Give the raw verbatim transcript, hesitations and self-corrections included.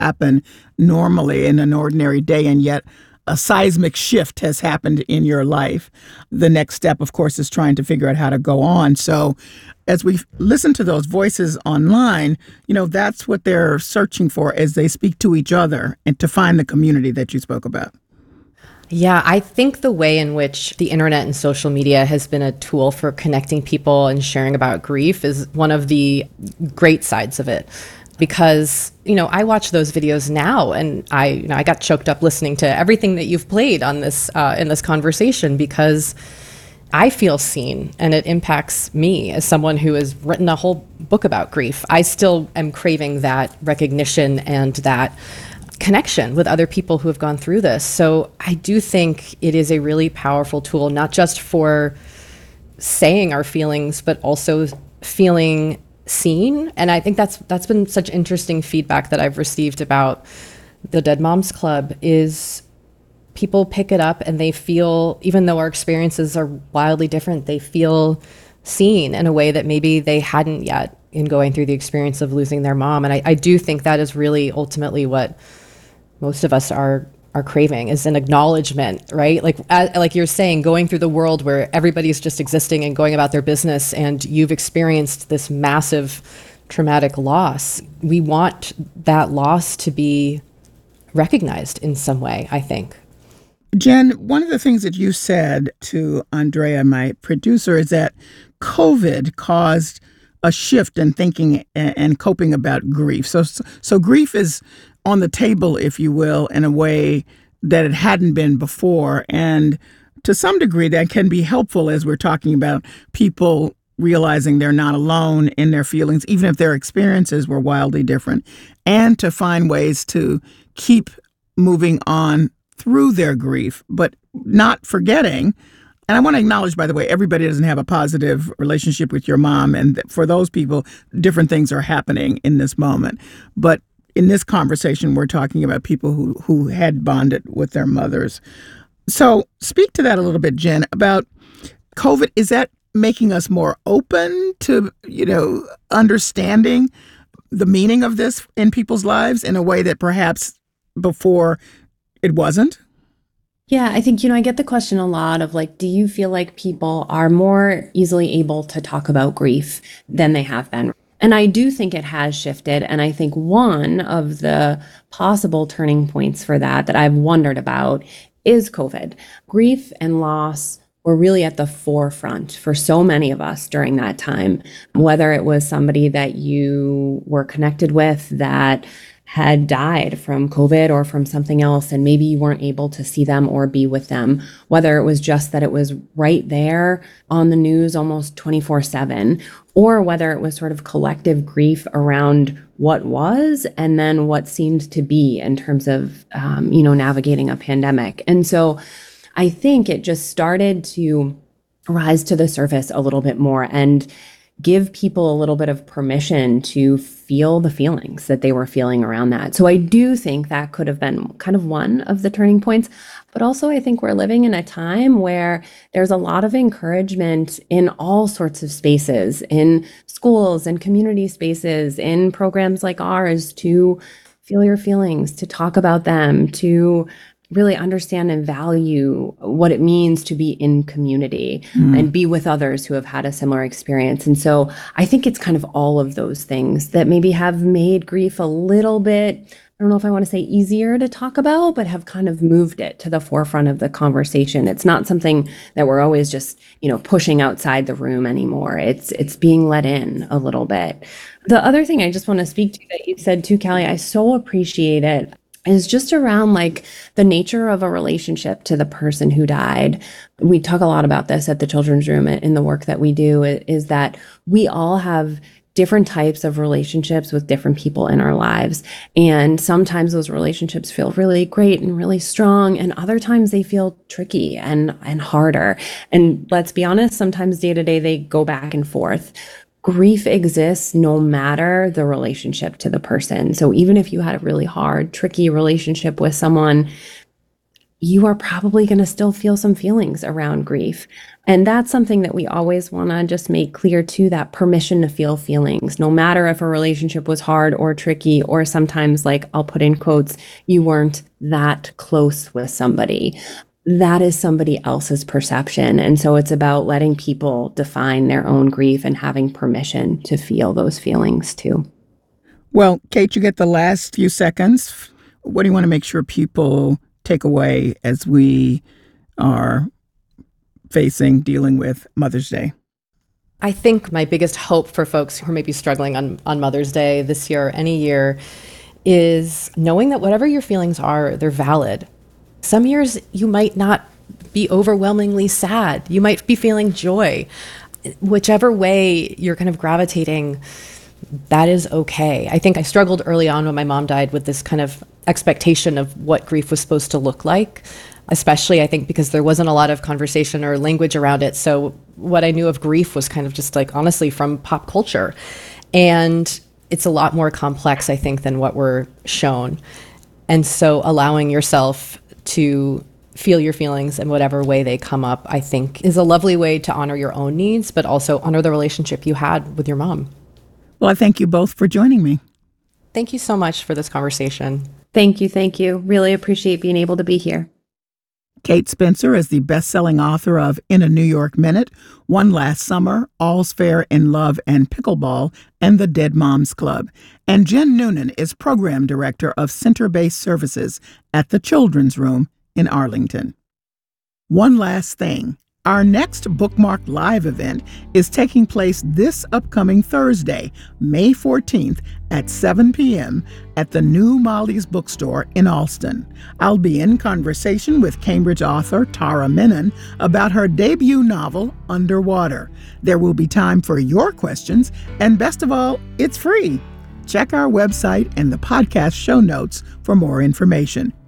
happen normally in an ordinary day, and yet a seismic shift has happened in your life. The next step, of course, is trying to figure out how to go on. So as we listen to those voices online, you know, that's what they're searching for as they speak to each other and to find the community that you spoke about. Yeah, I think the way in which the internet and social media has been a tool for connecting people and sharing about grief is one of the great sides of it. Because, you know, I watch those videos now, and I, you know, I got choked up listening to everything that you've played on this uh, in this conversation, because I feel seen, and it impacts me as someone who has written a whole book about grief. I still am craving that recognition and that connection with other people who have gone through this. So I do think it is a really powerful tool, not just for saying our feelings, but also feeling seen. And I think that's that's been such interesting feedback that I've received about the Dead Moms Club is people pick it up and they feel, even though our experiences are wildly different, they feel seen in a way that maybe they hadn't yet in going through the experience of losing their mom. And I, I do think that is really ultimately what most of us are are craving, is an acknowledgement, right? Like uh, like you're saying, going through the world where everybody's just existing and going about their business, and you've experienced this massive traumatic loss. We want that loss to be recognized in some way, I think. Jen, one of the things that you said to Andrea, my producer, is that COVID caused a shift in thinking and coping about grief. So, so grief is on the table, if you will, in a way that it hadn't been before. And to some degree, that can be helpful as we're talking about people realizing they're not alone in their feelings, even if their experiences were wildly different, and to find ways to keep moving on through their grief, but not forgetting. And I want to acknowledge, by the way, everybody doesn't have a positive relationship with your mom. And for those people, different things are happening in this moment. But in this conversation, we're talking about people who, who had bonded with their mothers. So speak to that a little bit, Jen, about COVID. Is that making us more open to, you know, understanding the meaning of this in people's lives in a way that perhaps before it wasn't? Yeah, I think, you know, I get the question a lot of like, do you feel like people are more easily able to talk about grief than they have been? And I do think it has shifted. And I think one of the possible turning points for that, that I've wondered about, is COVID. Grief and loss were really at the forefront for so many of us during that time, whether it was somebody that you were connected with that had died from COVID or from something else, and maybe you weren't able to see them or be with them, whether it was just that it was right there on the news almost twenty-four seven, or whether it was sort of collective grief around what was and then what seemed to be in terms of, um, you know, navigating a pandemic. And so I think it just started to rise to the surface a little bit more and give people a little bit of permission to feel the feelings that they were feeling around that. So I do think that could have been kind of one of the turning points. But also I think we're living in a time where there's a lot of encouragement in all sorts of spaces, in schools and community spaces, in programs like ours, to feel your feelings, to talk about them, to really understand and value what it means to be in community mm. and be with others who have had a similar experience. And so I think it's kind of all of those things that maybe have made grief a little bit, I don't know if I want to say easier to talk about, but have kind of moved it to the forefront of the conversation. It's not something that we're always just, you know, pushing outside the room anymore. It's it's being let in a little bit. The other thing I just want to speak to that you said too, Callie, I so appreciate it, is just around like the nature of a relationship to the person who died. We talk a lot about this at the Children's Room in the work that we do, is that we all have different types of relationships with different people in our lives. And sometimes those relationships feel really great and really strong, and other times they feel tricky and, and harder. And let's be honest, sometimes day to day they go back and forth. Grief exists no matter the relationship to the person. So even if you had a really hard, tricky relationship with someone, you are probably going to still feel some feelings around grief. And that's something that we always want to just make clear too, that permission to feel feelings, no matter if a relationship was hard or tricky, or sometimes, like I'll put in quotes, you weren't that close with somebody. That is somebody else's perception. And so it's about letting people define their own grief and having permission to feel those feelings too. Well, Kate, you get the last few seconds. What do you want to make sure people take away as we are facing, dealing with Mother's Day? I think my biggest hope for folks who are maybe struggling on, on Mother's Day this year or any year is knowing that whatever your feelings are, they're valid. Some years you might not be overwhelmingly sad. You might be feeling joy. Whichever way you're kind of gravitating, that is okay. I think I struggled early on when my mom died with this kind of expectation of what grief was supposed to look like, especially I think because there wasn't a lot of conversation or language around it. So what I knew of grief was kind of just like, honestly, from pop culture. And it's a lot more complex, I think, than what we're shown. And so allowing yourself to feel your feelings in whatever way they come up, I think, is a lovely way to honor your own needs, but also honor the relationship you had with your mom. Well, I thank you both for joining me. Thank you so much for this conversation. Thank you. Thank you. Really appreciate being able to be here. Kate Spencer is the best-selling author of In a New York Minute, One Last Summer, All's Fair in Love and Pickleball, and the Dead Moms Club. And Jen Noonan is Program Director of Center-Based Services at the Children's Room in Arlington. One last thing. Our next Bookmark Live event is taking place this upcoming Thursday, May fourteenth at seven p.m. at the New Molly's Bookstore in Allston. I'll be in conversation with Cambridge author Tara Menon about her debut novel, Underwater. There will be time for your questions, and best of all, it's free. Check our website and the podcast show notes for more information.